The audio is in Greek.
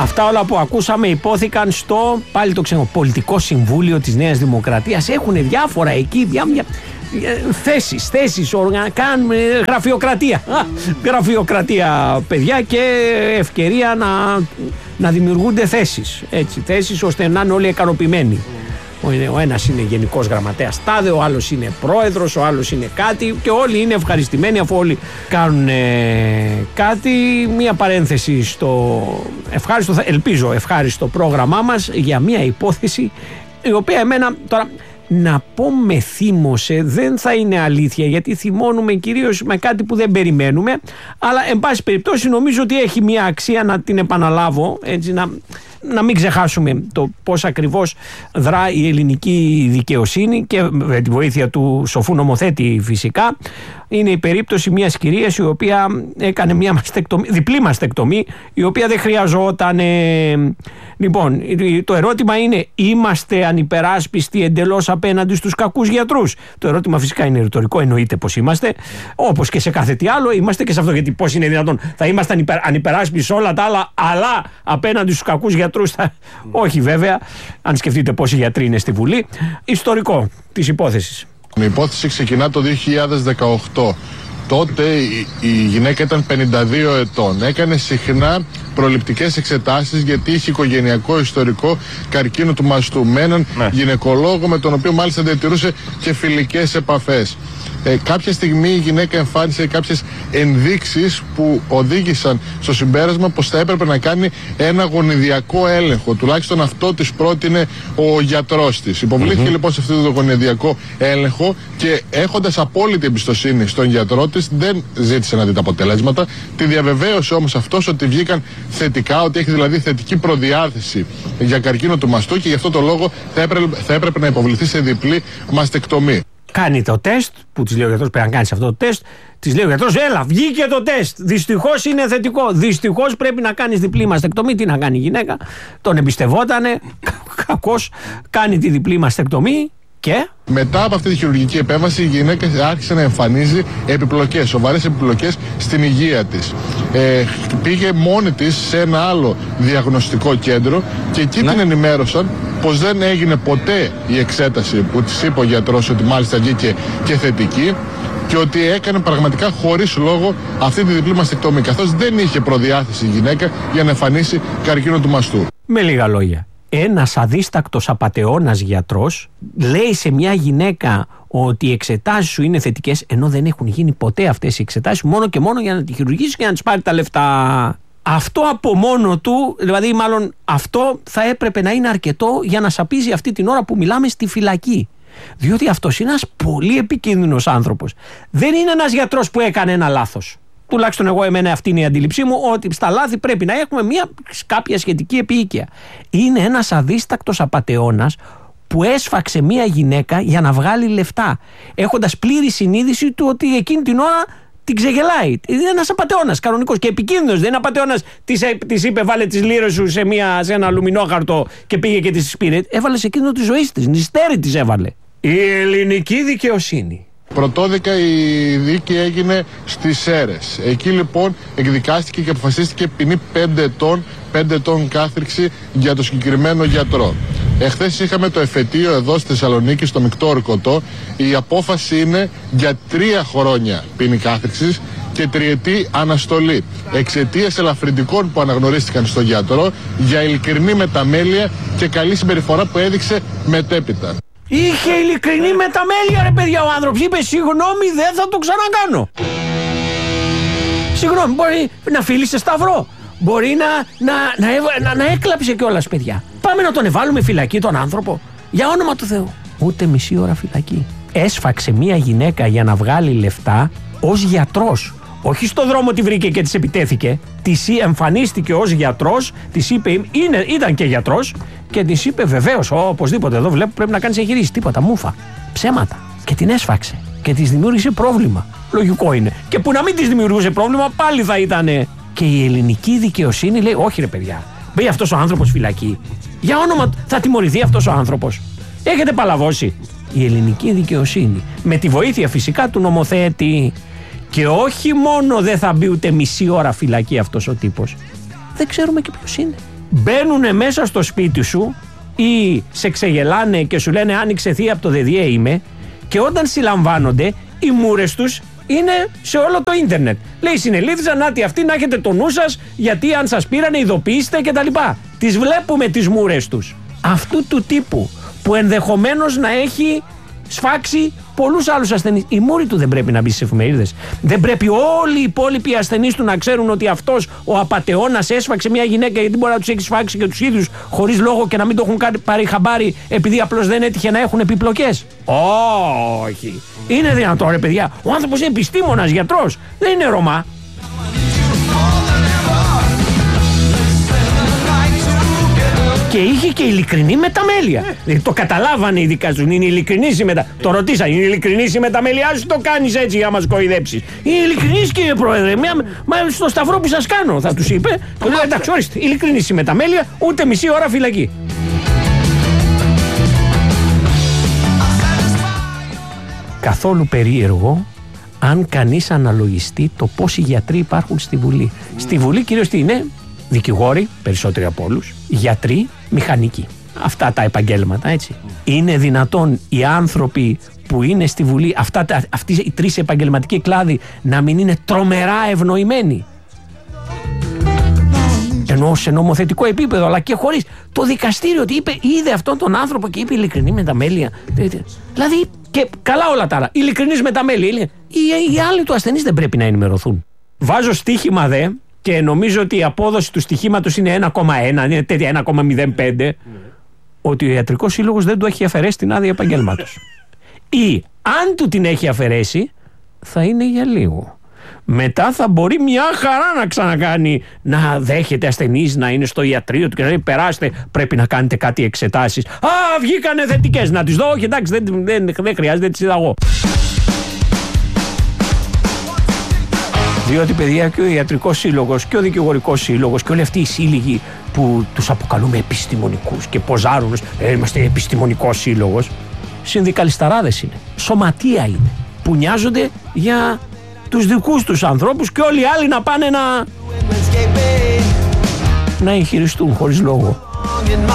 Αυτά όλα που ακούσαμε υπόθηκαν στο, πάλι το ξέρω, Πολιτικό Συμβούλιο της Νέας Δημοκρατίας. Έχουν διάφορα εκεί, θέσεις, κάνουν γραφειοκρατία. Γραφειοκρατία, παιδιά, και ευκαιρία να δημιουργούνται θέσεις ώστε να είναι όλοι ικανοποιημένοι. Ο ένας είναι γενικός γραμματέας τάδε, ο άλλος είναι πρόεδρος, ο άλλος είναι κάτι, και όλοι είναι ευχαριστημένοι αφού όλοι κάνουν κάτι. Μία παρένθεση στο ελπίζω ευχάριστο πρόγραμμά μας για μία υπόθεση η οποία εμένα τώρα να πω με θύμωσε, δεν θα είναι αλήθεια, γιατί θυμώνουμε κυρίως με κάτι που δεν περιμένουμε, αλλά εν πάση περιπτώσει νομίζω ότι έχει μία αξία να την επαναλάβω, έτσι να μην ξεχάσουμε το πώς ακριβώς δρά η ελληνική δικαιοσύνη, και με τη βοήθεια του σοφού νομοθέτη φυσικά. Είναι η περίπτωση μιας κυρίας η οποία έκανε μια διπλή μαστεκτομή, η οποία δεν χρειαζόταν. Λοιπόν, το ερώτημα είναι, είμαστε ανυπεράσπιστοι εντελώς απέναντι στους κακούς γιατρούς? Το ερώτημα φυσικά είναι ρητορικό, εννοείται πως είμαστε, όπως και σε κάθε τι άλλο είμαστε και σε αυτό, γιατί πώς είναι δυνατόν θα είμαστε ανυπεράσπιστοι σε όλα τα άλλα, αλλά απέναντι στους κακούς γιατρούς όχι βέβαια, αν σκεφτείτε πόσοι γιατροί είναι στη Βουλή. Ιστορικό της υπόθεσης. Η υπόθεση ξεκινά το 2018. Τότε η γυναίκα ήταν 52 ετών. Έκανε συχνά προληπτικές εξετάσεις γιατί είχε οικογενειακό ιστορικό καρκίνου του μαστού με έναν γυναικολόγο με τον οποίο μάλιστα διατηρούσε και φιλικές επαφές. Κάποια στιγμή η γυναίκα εμφάνισε κάποιες ενδείξεις που οδήγησαν στο συμπέρασμα πως θα έπρεπε να κάνει ένα γονιδιακό έλεγχο. Τουλάχιστον αυτό της πρότεινε ο γιατρός της. Υποβλήθηκε λοιπόν σε αυτό το γονιδιακό έλεγχο και έχοντας απόλυτη εμπιστοσύνη στον γιατρό της, δεν ζήτησε να δει τα αποτελέσματα. Τη διαβεβαίωσε όμως αυτός ότι βγήκαν θετικά, ότι έχει δηλαδή θετική προδιάθεση για καρκίνο του μαστού και γι' αυτό το λόγο θα έπρεπε να υποβληθεί σε διπλή μαστεκτομή. Κάνει το τεστ που της λέει ο γιατρός, πρέπει να κάνεις αυτό το τεστ. Της λέει ο γιατρός, έλα, βγήκε το τεστ. Δυστυχώς είναι θετικό. Δυστυχώς πρέπει να κάνεις διπλή μαστεκτομή. Τι να κάνει η γυναίκα? Τον εμπιστευότανε. Κακώς κάνει τη διπλή μαστεκτομή και. Μετά από αυτή τη χειρουργική επέμβαση η γυναίκα άρχισε να εμφανίζει επιπλοκές, σοβαρές επιπλοκές στην υγεία της. Πήγε μόνη της σε ένα άλλο διαγνωστικό κέντρο και εκεί την ενημέρωσαν πως δεν έγινε ποτέ η εξέταση που της είπε ο γιατρός ότι μάλιστα βγήκε και θετική, και ότι έκανε πραγματικά χωρίς λόγο αυτή τη διπλή μαστεκτομή, καθώς δεν είχε προδιάθεση η γυναίκα για να εμφανίσει καρκίνο του μαστού. Με λίγα λόγια, ένας αδίστακτος απατεώνας γιατρός λέει σε μια γυναίκα ότι οι εξετάσεις σου είναι θετικές, ενώ δεν έχουν γίνει ποτέ αυτές οι εξετάσεις, μόνο και μόνο για να τη χειρουργήσει και να της πάρει τα λεφτά. Αυτό από μόνο του, δηλαδή μάλλον αυτό θα έπρεπε να είναι αρκετό για να σαπίζει αυτή την ώρα που μιλάμε στη φυλακή. Διότι αυτός είναι ένας πολύ επικίνδυνος άνθρωπος. Δεν είναι ένας γιατρός που έκανε ένα λάθος. Τουλάχιστον εμένα αυτή είναι η αντίληψή μου, ότι στα λάθη πρέπει να έχουμε κάποια σχετική επίοικια. Είναι ένας αδίστακτος απατεώνας που έσφαξε μια γυναίκα για να βγάλει λεφτά, έχοντας πλήρη συνείδηση του ότι εκείνη την ώρα την ξεγελάει. Είναι ένας απατεώνας κανονικός και επικίνδυνος. Δεν είναι απατεώνας, της είπε βάλε τις λίρες σου σε ένα αλουμινόχαρτο και πήγε και τις πήρε. Έβαλε σε εκείνο τη ζωή της, νηστέρι της έβαλε. Η ελληνική δικαιοσύνη. Πρωτόδικα η δίκη έγινε στις Σέρρες. Εκεί λοιπόν εκδικάστηκε και αποφασίστηκε ποινή 5 ετών κάθριξη για το συγκεκριμένο γιατρό. Εχθές είχαμε το εφετείο εδώ στη Θεσσαλονίκη, στο Μεικτό Ορκωτό. Η απόφαση είναι για 3 χρόνια ποινή κάθριξης και 3ετή αναστολή, εξαιτίας ελαφρυντικών που αναγνωρίστηκαν στον γιατρό για ειλικρινή μεταμέλεια και καλή συμπεριφορά που έδειξε μετέπειτα. Είχε ειλικρινή μεταμέλεια, ρε παιδιά, ο άνθρωπος. Είπε συγγνώμη, δεν θα το ξανακάνω. Συγγνώμη, μπορεί να φίλησε σταυρό. Μπορεί να έκλαψε κιόλας, παιδιά. Πάμε να τον βάλουμε φυλακή τον άνθρωπο. Για όνομα του Θεού. Ούτε μισή ώρα φυλακή. Έσφαξε μια γυναίκα για να βγάλει λεφτά ως γιατρός. Όχι στο δρόμο τη βρήκε και της επιτέθηκε. Της εμφανίστηκε ως γιατρός, της είπε, ήταν και γιατρός, και της είπε βεβαίως, οπωσδήποτε εδώ βλέπω πρέπει να κάνεις εγχειρήσεις. Τίποτα, μούφα, ψέματα. Και την έσφαξε και της δημιούργησε πρόβλημα. Λογικό είναι. Και που να μην της δημιουργούσε πρόβλημα, πάλι θα ήτανε. Και η ελληνική δικαιοσύνη λέει, όχι ρε παιδιά, μπει αυτός ο άνθρωπος φυλακή. Για όνομα, θα τιμωρηθεί αυτός ο άνθρωπος. Έχετε παλαβώσει. Η ελληνική δικαιοσύνη, με τη βοήθεια φυσικά του νομοθέτη. Και όχι μόνο δεν θα μπει ούτε μισή ώρα φυλακή αυτός ο τύπος. Δεν ξέρουμε και ποιος είναι. μπαίνουν μέσα στο σπίτι σου ή σε ξεγελάνε και σου λένε άνοιξε θεία από το ΔΔΕ είμαι, και όταν συλλαμβάνονται οι μούρες τους είναι σε όλο το ίντερνετ. Λέει συνελήφθησαν, νάτι αυτοί, να έχετε το νου σας, γιατί αν σας πήρανε ειδοποιήστε κτλ. Τις βλέπουμε τις μούρες τους. Αυτού του τύπου που ενδεχομένως να έχει σφάξει πολλούς άλλους ασθενείς. Η μούρη του δεν πρέπει να μπει στις εφημερίδες. Δεν πρέπει όλοι οι υπόλοιποι ασθενείς του να ξέρουν ότι αυτός ο απατεώνας έσφαξε μια γυναίκα γιατί μπορεί να τους έχει σφάξει και τους ίδιους χωρίς λόγο και να μην το έχουν πάρει χαμπάρι επειδή απλώς δεν έτυχε να έχουν επιπλοκές. Όχι. Είναι δυνατόν, ρε παιδιά. Ο άνθρωπος είναι επιστήμονας, γιατρός. Δεν είναι Ρωμά. Και είχε και ειλικρινή μεταμέλεια. Το καταλάβανε οι δικαστές. Είναι ειλικρινής η μεταμέλεια. Το ρωτήσαν, είναι ειλικρινής η μεταμέλεια σου, το κάνεις έτσι για να μας κοροϊδέψεις. Είναι ειλικρινής, κύριε Πρόεδρε. Μα στο σταυρό που σας κάνω, θα τους είπε. Εντάξει, ορίστε, ειλικρινής η μεταμέλεια, ούτε μισή ώρα φυλακή. Καθόλου περίεργο αν κανείς αναλογιστεί το πόσοι γιατροί υπάρχουν στη Βουλή. Στη Βουλή κυρίως τι είναι? Δικηγόροι, περισσότεροι από όλους, γιατροί, μηχανικοί. Αυτά τα επαγγέλματα, έτσι. Είναι δυνατόν οι άνθρωποι που είναι στη Βουλή, αυτοί οι τρεις επαγγελματικοί κλάδοι, να μην είναι τρομερά ευνοημένοι? Ενώ σε νομοθετικό επίπεδο, αλλά και χωρίς. Το δικαστήριο ότι είδε αυτόν τον άνθρωπο και είπε ειλικρινή μεταμέλεια. Δηλαδή, και καλά όλα τα άλλα. Ειλικρινής μεταμέλεια. Οι άλλοι του ασθενείς δεν πρέπει να ενημερωθούν. Βάζω στοίχημα δε. Και νομίζω ότι η απόδοση του στοιχήματος είναι 1,1, είναι τέτοια 1,05, ότι ο Ιατρικός Σύλλογος δεν του έχει αφαιρέσει την άδεια επαγγέλματος. Ή αν του την έχει αφαιρέσει, θα είναι για λίγο. Μετά θα μπορεί μια χαρά να ξανακάνει, να δέχεται ασθενείς, να είναι στο ιατρείο του και να λέει περάστε, πρέπει να κάνετε κάτι εξετάσεις. Α, βγήκανε θετικές, να τις δω, όχι εντάξει, δεν χρειάζεται, δεν τις είδα εγώ. Διότι, παιδιά, και ο Ιατρικός Σύλλογος και ο Δικηγορικός Σύλλογος και όλοι αυτοί οι σύλλογοι που τους αποκαλούμε επιστημονικούς και ποζάρουν, είμαστε επιστημονικός σύλλογος, συνδικαλισταράδες είναι, σωματεία είναι, που νοιάζονται για τους δικούς τους ανθρώπους και όλοι οι άλλοι να πάνε να εγχειριστούν χωρίς λόγο.